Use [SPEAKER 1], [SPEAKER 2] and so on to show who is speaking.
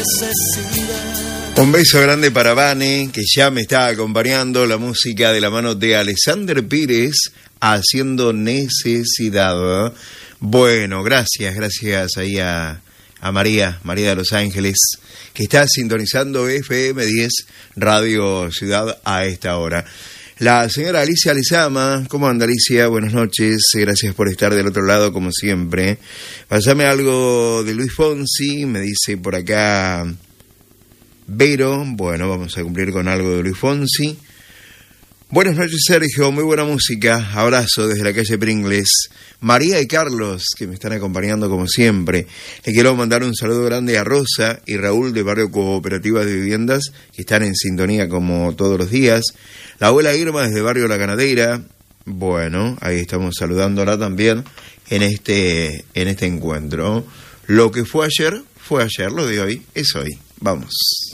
[SPEAKER 1] necesidad.
[SPEAKER 2] Un beso grande para Vane, que ya me está acompañando la música de la mano de Alexander Pires, haciendo Necesidad. Bueno, gracias ahí a María de Los Ángeles, que está sintonizando FM 10 Radio Ciudad a esta hora. La señora Alicia Lezama, ¿cómo anda Alicia? Buenas noches, gracias por estar del otro lado como siempre. Pásame algo de Luis Fonsi, me dice por acá Vero. Bueno, vamos a cumplir con algo de Luis Fonsi. Buenas noches Sergio, muy buena música, abrazo desde la calle Pringles. María y Carlos, que me están acompañando como siempre. Le quiero mandar un saludo grande a Rosa y Raúl de Barrio Cooperativa de Viviendas, que están en sintonía como todos los días. La abuela Irma desde Barrio La Ganadera. Bueno, ahí estamos saludándola también en este encuentro. Lo que fue ayer, lo de hoy es hoy. Vamos.